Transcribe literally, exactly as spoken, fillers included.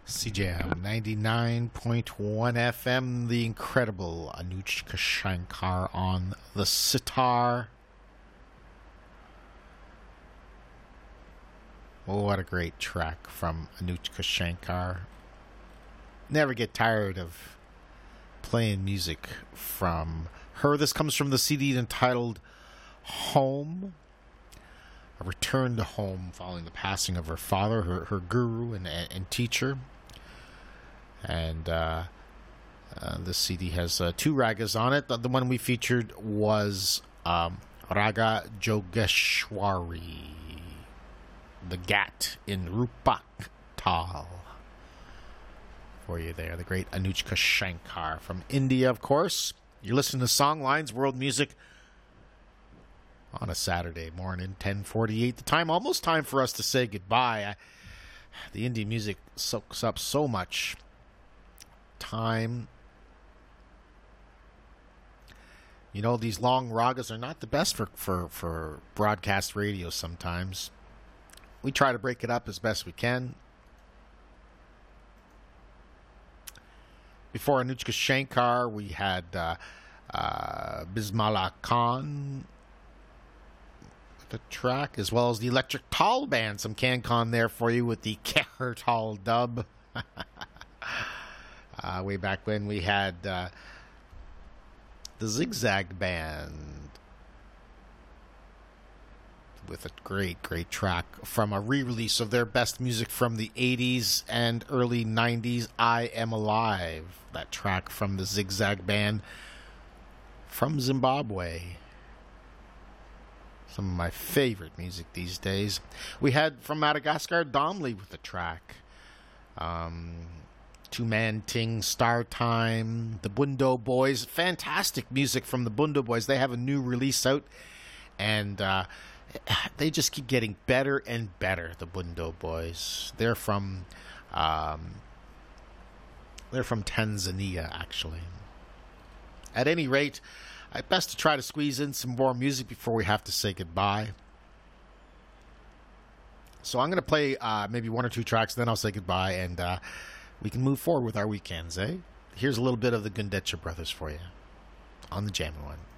C J M ninety-nine point one F M, the incredible Anushka Shankar on the sitar. Oh, what a great track from Anushka Shankar. Never get tired of playing music from her. This comes from the C D entitled Home. A return to home following the passing of her father, her, her guru and, and teacher. And uh, uh, this C D has uh, two ragas on it. The, the one we featured was um, Raga Jogeshwari, the Gat in Rupak Tal. For you there, the great Anushka Shankar from India, of course. You're listening to Songlines, World Music, on a Saturday morning, ten forty-eight. The time, almost time for us to say goodbye. I, the Indian music soaks up so much time. You know, these long ragas are not the best for, for, for broadcast radio sometimes. We try to break it up as best we can. Before Anushka Shankar, we had uh, uh, Bismillah Khan, the track, as well as the Electric Tall Band. Some CanCon there for you with the Kehar Tall dub. uh, way back when we had uh, the Zigzag Band with a great, great track from a re-release of their best music from the eighties and early nineties, I Am Alive. That track from the Zigzag Band from Zimbabwe. Some of my favorite music these days. We had from Madagascar, Domley with the track. Um, Two Man Ting, Star Time, the Bundo Boys. Fantastic music from the Bundo Boys. They have a new release out, and uh, they just keep getting better and better, the Bundo Boys. They're from um, they're from Tanzania, actually. At any rate, I'd best to try to squeeze in some more music before we have to say goodbye. So I'm going to play uh, maybe one or two tracks, then I'll say goodbye, and uh, we can move forward with our weekends, eh? Here's a little bit of the Gundecha Brothers for you on the Jammin' One.